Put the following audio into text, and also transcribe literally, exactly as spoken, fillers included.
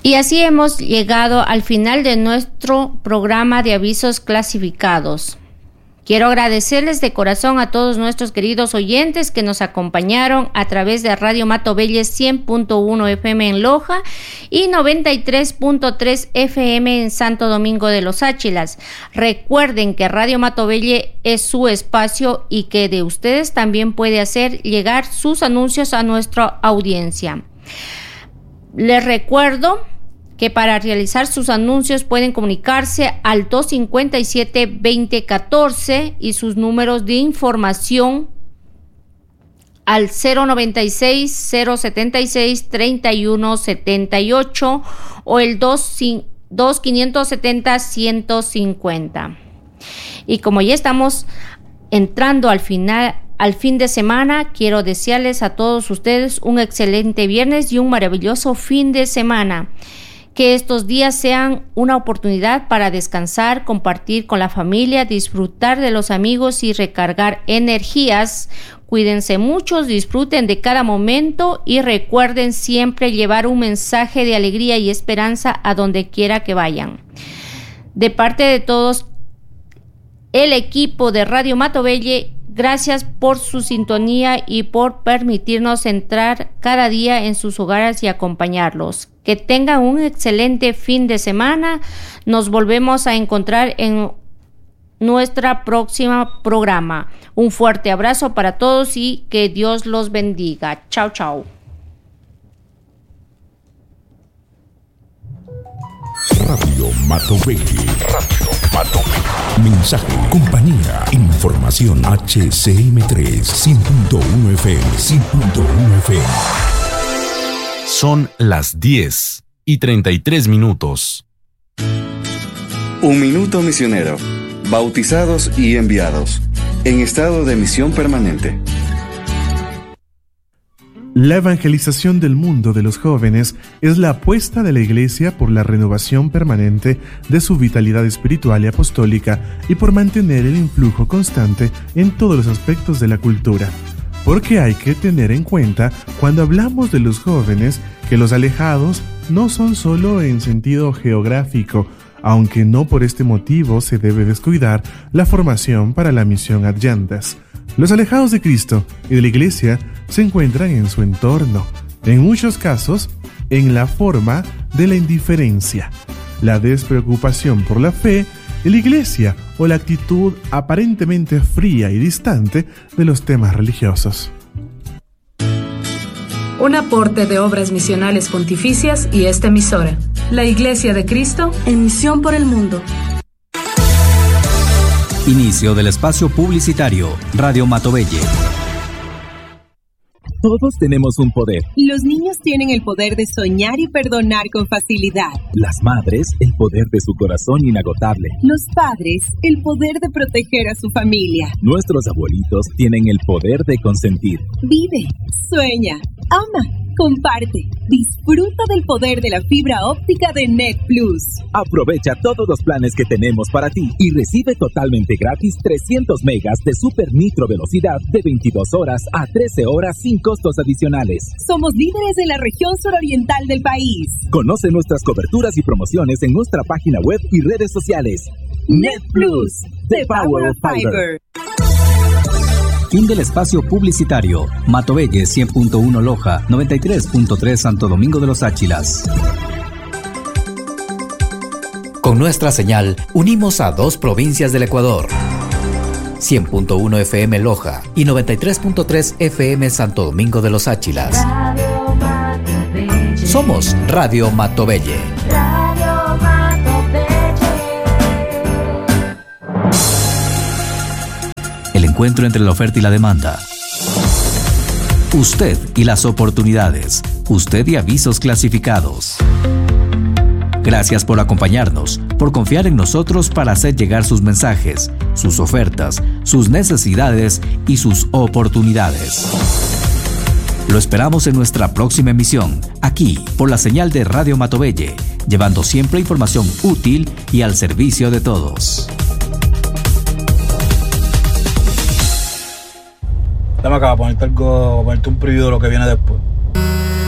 Y así hemos llegado al final de nuestro programa de avisos clasificados. Quiero agradecerles de corazón a todos nuestros queridos oyentes que nos acompañaron a través de Radio Matovelle cien punto uno F M en Loja y noventa y tres punto tres F M en Santo Domingo de los Áchilas. Recuerden que Radio Matovelle es su espacio y que de ustedes también puede hacer llegar sus anuncios a nuestra audiencia. Les recuerdo que para realizar sus anuncios pueden comunicarse al dos cinco siete, veinte catorce y sus números de información al cero noventa y seis, cero setenta y seis, treinta y uno setenta y ocho o el dos quinientos setenta, ciento cincuenta. Y como ya estamos entrando al final, al fin de semana, quiero desearles a todos ustedes un excelente viernes y un maravilloso fin de semana. Que estos días sean una oportunidad para descansar, compartir con la familia, disfrutar de los amigos y recargar energías. Cuídense mucho, disfruten de cada momento y recuerden siempre llevar un mensaje de alegría y esperanza a donde quiera que vayan. De parte de todos el equipo de Radio Matovelle, gracias por su sintonía y por permitirnos entrar cada día en sus hogares y acompañarlos. Que tengan un excelente fin de semana. Nos volvemos a encontrar en nuestra próxima programa. Un fuerte abrazo para todos y que Dios los bendiga. Chao, chao. Radio Matovelle. Radio Matovelle. Mensaje, compañía, información. H C M tres, cien punto uno F M, cien punto uno F M. Son las diez y treinta y tres minutos. Un minuto misionero. Bautizados y enviados. En estado de misión permanente. La evangelización del mundo de los jóvenes es la apuesta de la Iglesia por la renovación permanente de su vitalidad espiritual y apostólica y por mantener el influjo constante en todos los aspectos de la cultura. Porque hay que tener en cuenta, cuando hablamos de los jóvenes, que los alejados no son solo en sentido geográfico, aunque no por este motivo se debe descuidar la formación para la misión ad llantas. Los alejados de Cristo y de la Iglesia se encuentran en su entorno, en muchos casos, en la forma de la indiferencia, la despreocupación por la fe de la Iglesia o la actitud aparentemente fría y distante de los temas religiosos. Un aporte de Obras Misionales Pontificias y esta emisora, la Iglesia de Cristo, en misión por el mundo. Inicio del espacio publicitario, Radio Matovelle. Todos tenemos un poder. Los niños tienen el poder de soñar y perdonar con facilidad. Las madres, el poder de su corazón inagotable. Los padres, el poder de proteger a su familia. Nuestros abuelitos tienen el poder de consentir. Vive, sueña, ama, comparte. Disfruta del poder de la fibra óptica de Net Plus. Aprovecha todos los planes que tenemos para ti y recibe totalmente gratis trescientos megas de super nitro velocidad de veintidós horas a trece horas sin costos adicionales. Somos líderes en la región suroriental del país. Conoce nuestras coberturas y promociones en nuestra página web y redes sociales. Net Plus, the power of fiber. Fin del espacio publicitario. Matovelle cien punto uno Loja, noventa y tres punto tres Santo Domingo de los Áchilas. Con nuestra señal unimos a dos provincias del Ecuador. cien punto uno F M Loja y noventa y tres punto tres F M Santo Domingo de los Áchilas. Radio Matovelle. Somos Radio Matovelle. Radio Matovelle. El encuentro entre la oferta y la demanda. Usted y las oportunidades. Usted y avisos clasificados. Gracias por acompañarnos, por confiar en nosotros para hacer llegar sus mensajes, sus ofertas, sus necesidades y sus oportunidades. Lo esperamos en nuestra próxima emisión, aquí por la señal de Radio Matovelle, llevando siempre información útil y al servicio de todos. Dame acá, ponerte algo, ponerte un preview de lo que viene después.